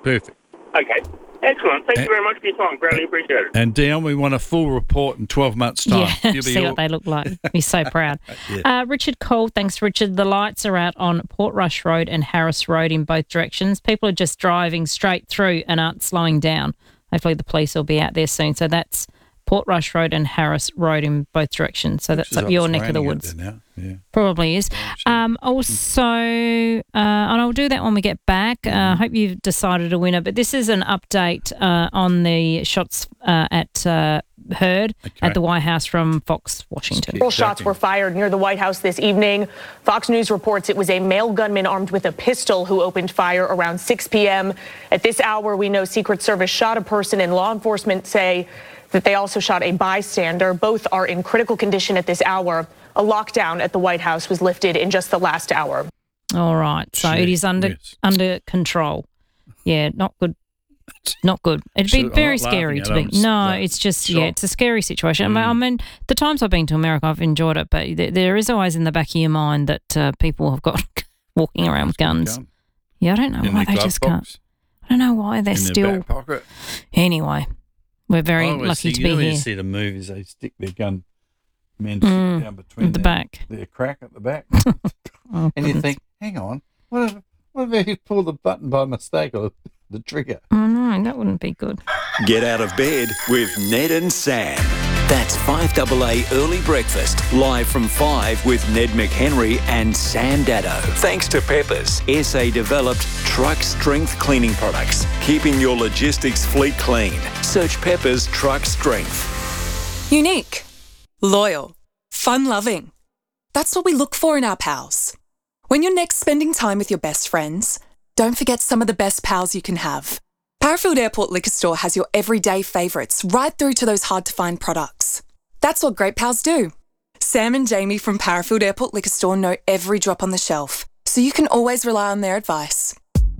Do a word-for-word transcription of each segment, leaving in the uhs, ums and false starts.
Perfect. Okay. Excellent. Thank and, you very much for your time. Greatly appreciate it. And Dion, we want a full report in twelve months' time. Yeah, You'll be see all... what they look like. Be so proud. yeah. uh, Richard Cole, thanks, Richard. The lights are out on Portrush Road and Harris Road in both directions. People are just driving straight through and aren't slowing down. Hopefully the police will be out there soon. So that's Portrush Road and Harris Road in both directions. So Which that's up your neck of the woods. Now. Yeah. Probably is. Um, also, uh, and I'll do that when we get back. I uh, hope you've decided a winner. But this is an update uh, on the shots uh, at uh, heard okay. at the White House from Fox Washington. Several shots were fired near the White House this evening. Fox News reports it was a male gunman armed with a pistol who opened fire around six p.m. At this hour, we know Secret Service shot a person, and law enforcement say that they also shot a bystander. Both are in critical condition at this hour. A lockdown at the White House was lifted in just the last hour. All right. So Gee, it is under yes. under control. Yeah, not good. Not good. It'd be very scary to be. No, it's just, yeah, it's a scary situation. Mm. I mean, the times I've been to America, I've enjoyed it, but there is always in the back of your mind that uh, people have got walking around with guns. Gun. Yeah, I don't know in why they just box. can't. I don't know why they're in still. Their back pocket. Anyway, we're very lucky see, to you be here. You see the movies, they stick their gun men mm, down between the their, back. their crack at the back. oh, and you think, hang on, what if, what if he pulled the button by mistake or the trigger? Oh, no, that wouldn't be good. Get out of bed with Ned and Sam. That's five A A Early Breakfast, live from five with Ned McHenry and Sam Daddo. Thanks to Peppers, S A-developed truck strength cleaning products, keeping your logistics fleet clean. Search Peppers Truck Strength. Unique, loyal, fun-loving. That's what we look for in our pals. When you're next spending time with your best friends, don't forget some of the best pals you can have. Parafield Airport Liquor Store has your everyday favourites right through to those hard-to-find products. That's what great pals do. Sam and Jamie from Parafield Airport Liquor Store know every drop on the shelf, so you can always rely on their advice.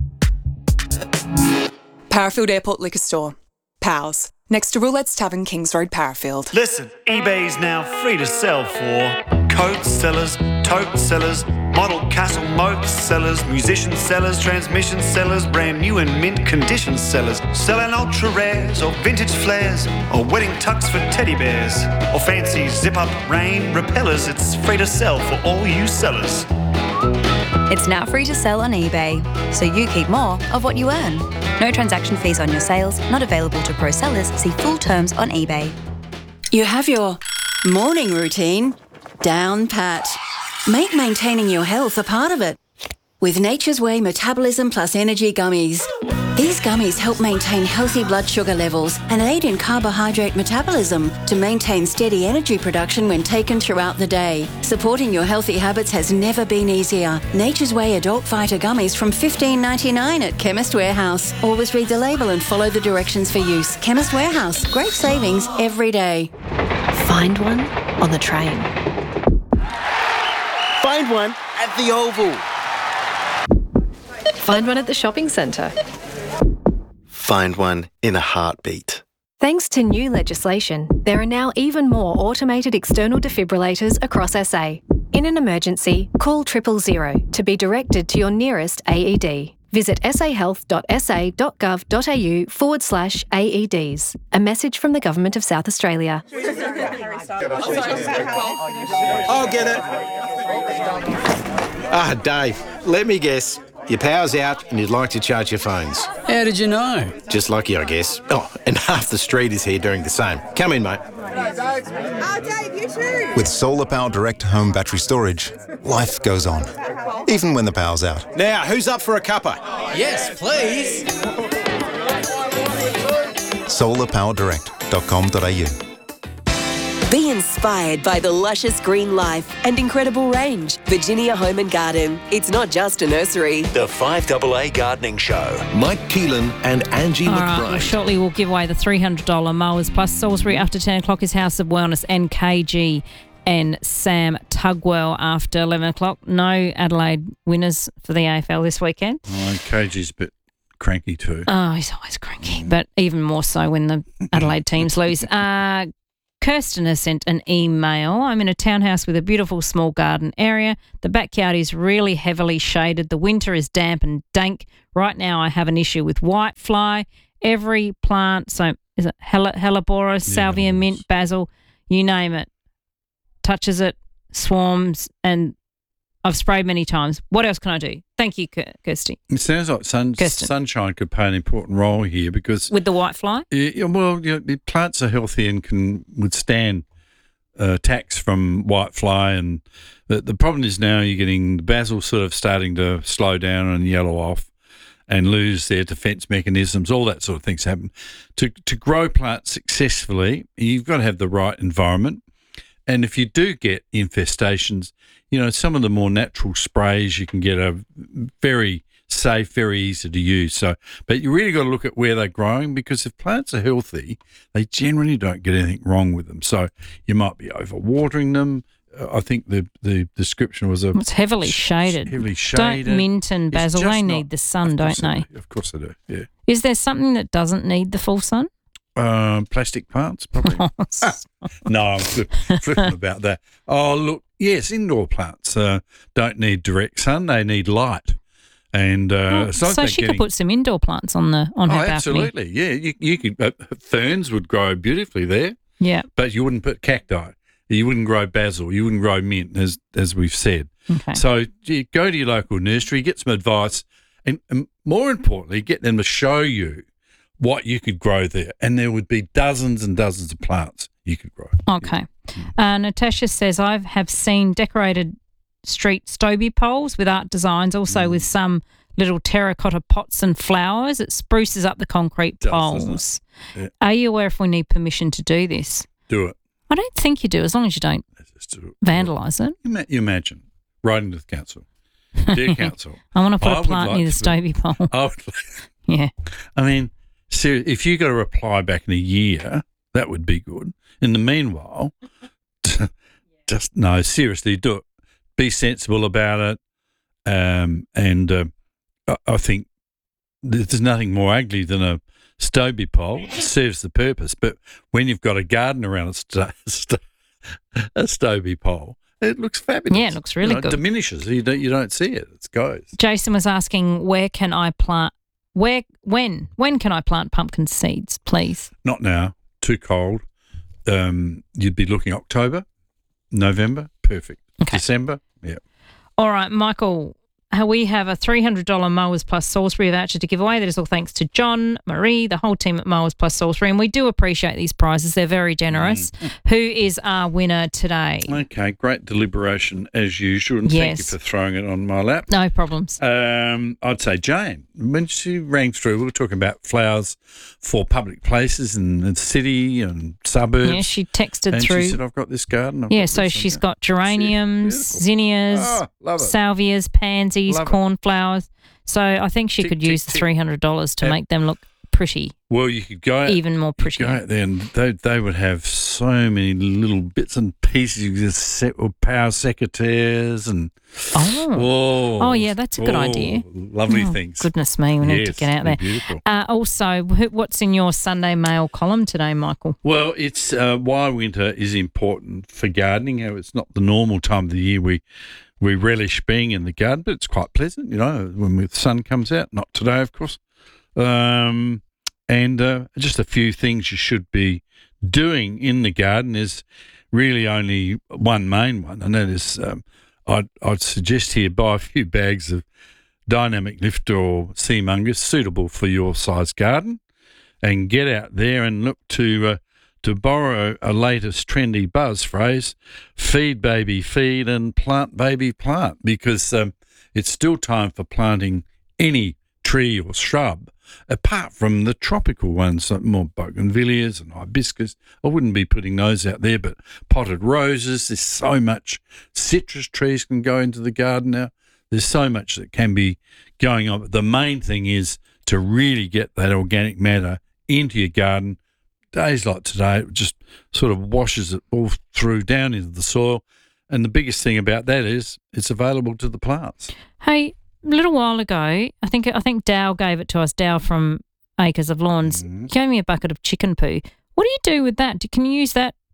Parafield Airport Liquor Store. Pals. Next to Roulette's Tavern, Kings Road, Parafield. Listen, eBay's now free to sell for coat sellers, tote sellers, model castle moat sellers, musician sellers, transmission sellers, brand new and mint condition sellers, selling ultra rares or vintage flares, or wedding tux for teddy bears, or fancy zip-up rain repellers. It's free to sell for all you sellers. It's now free to sell on eBay, so you keep more of what you earn. No transaction fees on your sales, not available to pro sellers. See full terms on eBay. You have your morning routine down pat. Make maintaining your health a part of it with Nature's Way Metabolism Plus Energy Gummies. These gummies help maintain healthy blood sugar levels and aid in carbohydrate metabolism to maintain steady energy production when taken throughout the day. Supporting your healthy habits has never been easier. Nature's Way Adult Fighter Gummies from fifteen ninety-nine at Chemist Warehouse. Always read the label and follow the directions for use. Chemist Warehouse. Great savings every day. Find one on the train. Find one at the Oval. Find one at the shopping centre. Find one in a heartbeat. Thanks to new legislation, there are now even more automated external defibrillators across S A. In an emergency, call triple zero to be directed to your nearest A E D. Visit sahealth.sa.gov.au forward slash AEDs. A message from the Government of South Australia. I'll get it. Ah, Dave, let me guess. Your power's out and you'd like to charge your phones. How did you know? Just lucky, I guess. Oh, and half the street is here doing the same. Come in, mate. Oh, Dave, you too. With Solar Power Direct Home Battery Storage, life goes on, even when the power's out. Now, who's up for a cuppa? Yes, please. solar power direct dot com dot a u. Be inspired by the luscious green life and incredible range. Virginia Home and Garden. It's not just a nursery. The five A A Gardening Show. Mike Keelan and Angie All McBride. right, well, shortly we'll give away the three hundred dollars mowers plus Salisbury after ten o'clock is House of Wellness and K G and Sam Tugwell after eleven o'clock. No Adelaide winners for the A F L this weekend. Oh, K G's a bit cranky too. Oh, he's always cranky, but even more so when the Adelaide teams lose. Uh Kirsten has sent an email. I'm in a townhouse with a beautiful small garden area. The backyard is really heavily shaded. The winter is damp and dank. Right now I have an issue with whitefly. Every plant, so is it Hell- Helleborus, salvia, mint, basil, you name it, touches it, swarms, and I've sprayed many times. What else can I do? Thank you, Kirsty. It sounds like sun, sunshine could play an important role here because with the whitefly. Yeah, well, you know, the plants are healthy and can withstand uh, attacks from whitefly, and the, the problem is now you're getting the basil sort of starting to slow down and yellow off and lose their defence mechanisms. All that sort of things happen. To to grow plants successfully, you've got to have the right environment. And if you do get infestations, you know, some of the more natural sprays you can get are very safe, very easy to use. So, but you really got to look at where they're growing, because if plants are healthy, they generally don't get anything wrong with them. So you might be overwatering them. Uh, I think the, the description was a... It's heavily shaded. Heavily shaded. Don't mint and basil, they need not, the sun, don't they? they? Of course they do, yeah. Is there something that doesn't need the full sun? Um, plastic plants, probably. No, I'm flipping about that. Oh, look, yes, indoor plants uh, don't need direct sun; they need light. And uh, well, so, so she getting... could put some indoor plants on the on oh, her balcony. Absolutely, yeah. You, you could uh, ferns would grow beautifully there. Yeah, but you wouldn't put cacti. You wouldn't grow basil. You wouldn't grow mint, as as we've said. Okay. So you go to your local nursery, get some advice, and, and more importantly, get them to show you what you could grow there, and there would be dozens and dozens of plants you could grow. Okay. Uh, Natasha says, I have seen decorated street Stobie poles with art designs, also mm. with some little terracotta pots and flowers. It spruces up the concrete Does, poles. Yeah. Are you aware if we need permission to do this? Do it. I don't think you do, as long as you don't do vandalise it. You, you imagine writing to the council. Dear council. I want to put I a plant like near the Stobie pole. I would, yeah. I mean, so if you got a reply back in a year, that would be good. In the meanwhile, just no, seriously, do it. Be sensible about it, um, and uh, I, I think there's nothing more ugly than a Stobie pole. It serves the purpose, but when you've got a garden around a, sto- sto- a Stobie pole, it looks fabulous. Yeah, it looks really you know, good. It diminishes. You don't, you don't see it. It goes. Jason was asking, where can I plant? Where, when, when can I plant pumpkin seeds, please? Not now. Too cold. Um, you'd be looking October, November. Perfect. Okay. December. Yeah. All right, Michael. Uh, we have a three hundred dollars Mowers Plus Salisbury voucher to give away. That is all thanks to John, Marie, the whole team at Mowers Plus Salisbury, and we do appreciate these prizes. They're very generous. Mm. Who is our winner today? Okay, great deliberation as usual, and yes. thank you for throwing it on my lap. No problems. Um, I'd say Jane. When she rang through, we were talking about flowers for public places in the city and suburbs. Yeah, she texted and through. she said, I've got this garden. I've yeah, got so this she's got geraniums, zinnias, oh, love it. salvias, pansies, Love cornflowers. So I think she tick, could tick, use the tick. three hundred dollars to Yep. make them look pretty. Well, you could go even more pretty. Go out there, and they they would have so many little bits and pieces. You could just set with power secretaires and oh, oh, oh yeah, that's a good oh, idea. Lovely oh, things. Goodness me, we need yes, to get out there. Beautiful. Uh, also, wh- what's in your Sunday Mail column today, Michael? Well, it's uh, why winter is important for gardening. How it's not the normal time of the year we we relish being in the garden, but it's quite pleasant, you know, when the sun comes out. Not today, of course. Um, and uh, just a few things you should be doing in the garden is really only one main one, and that is um, I'd, I'd suggest here buy a few bags of Dynamic Lift or Sea Mungus suitable for your size garden, and get out there and look to uh, to borrow a latest trendy buzz phrase, feed baby feed and plant baby plant, because um, it's still time for planting any tree or shrub, apart from the tropical ones, like more bougainvilleas and hibiscus. I wouldn't be putting those out there, but potted roses, there's so much. Citrus trees can go into the garden now. There's so much that can be going on. But the main thing is to really get that organic matter into your garden. Days like today, it just sort of washes it all through down into the soil. And the biggest thing about that is it's available to the plants. Hey, a little while ago, I think I think Dow gave it to us, Dow from Acres of Lawns, mm-hmm. gave me a bucket of chicken poo. What do you do with that? Do, can you use that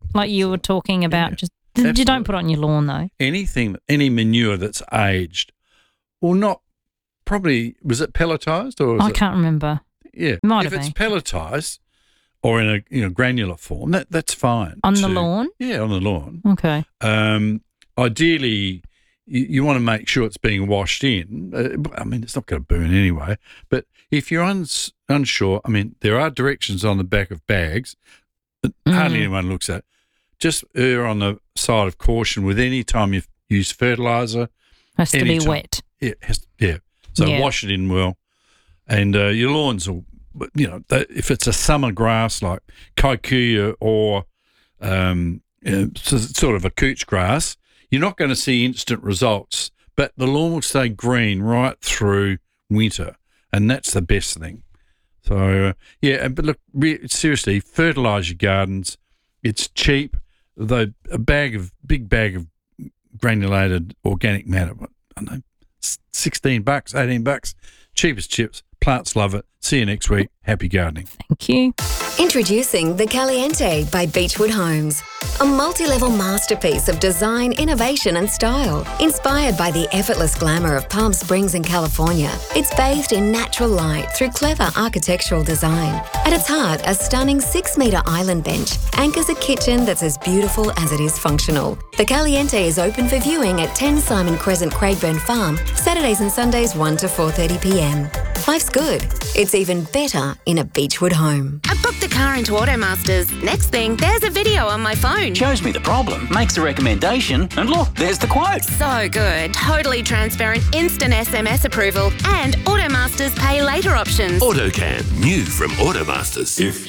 like you were talking about. Yeah, just absolutely. You don't put it on your lawn though. Anything, any manure that's aged, or not, probably was it pelletized or? Was I it, can't remember. Yeah, Might if have it's been. pelletized or in a you know granular form, that that's fine. On the to- lawn? Yeah, on the lawn. Okay. Um, ideally, you, you want to make sure it's being washed in. Uh, I mean, it's not going to burn anyway. But if you're uns- unsure, I mean, there are directions on the back of bags that hardly Mm. anyone looks at. Just err on the side of caution with any time you use fertilizer. Has to be anytime. wet. Yeah, it has, yeah. So Yeah. wash it in well, and uh, your lawns will. You know, that- if it's a summer grass like kikuyu or um, you know, s- sort of a couch grass, you're not going to see instant results, but the lawn will stay green right through winter, and that's the best thing. So, uh, yeah, but look, re- seriously, fertilise your gardens. It's cheap. Though a bag of big bag of granulated organic matter, what, I don't know, s- sixteen bucks, eighteen bucks, cheap as chips. Plants love it. See you next week. Happy gardening. Thank you. Introducing the Caliente by Beechwood Homes. A multi-level masterpiece of design, innovation and style. Inspired by the effortless glamour of Palm Springs in California, it's bathed in natural light through clever architectural design. At its heart, a stunning six-metre island bench anchors a kitchen that's as beautiful as it is functional. The Caliente is open for viewing at ten Simon Crescent, Craigburn Farm, Saturdays and Sundays one to four thirty p m. Life's good. It's even better in a Beechwood home. I booked the car into Automasters. Next thing, there's a video on my phone. Shows me the problem, makes a recommendation, and look, there's the quote. So good. Totally transparent, instant S M S approval, and Automasters pay later options. AutoCam, new from Automasters. If